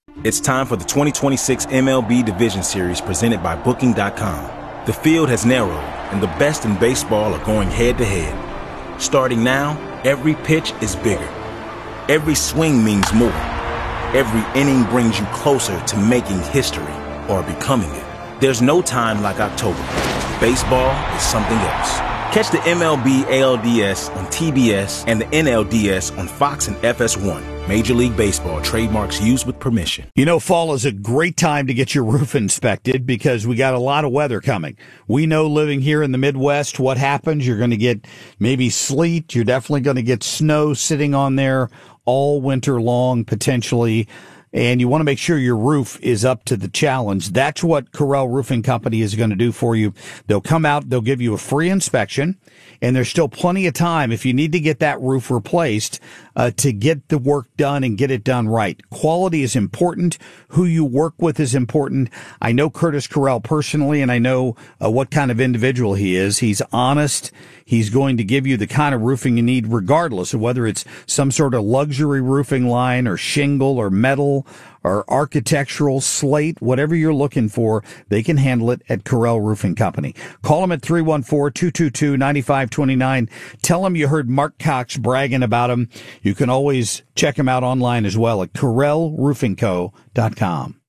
It's time for the 2026 MLB Division Series presented by Booking.com. The field has narrowed, and the best in baseball are going head-to-head. Starting now, every pitch is bigger. Every swing means more. Every inning brings you closer to making history or becoming it. There's no time like October. Baseball is something else. Catch the MLB ALDS on TBS and the NLDS on Fox and FS1. Major League Baseball trademarks used with permission. You know, fall is a great time to get your roof inspected because we got a lot of weather coming. We know living here in the Midwest what happens. You're going to get maybe sleet. You're definitely going to get snow sitting on there all winter long, potentially. And you want to make sure your roof is up to the challenge. That's what Correll Roofing Company is going to do for you. They'll come out, they'll give you a free inspection, and there's still plenty of time if you need to get that roof replaced to get the work done and get it done right. Quality is important. Who you work with is important. I know Curtis Correll personally, and I know what kind of individual he is. He's honest. He's going to give you the kind of roofing you need regardless of whether it's some sort of luxury roofing line or shingle or metal or architectural slate, whatever you're looking for, they can handle it at Correll Roofing Company. Call them at 314-222-9529. Tell them you heard Mark Cox bragging about them. You can always check them out online as well at CorrellRoofingCo.com.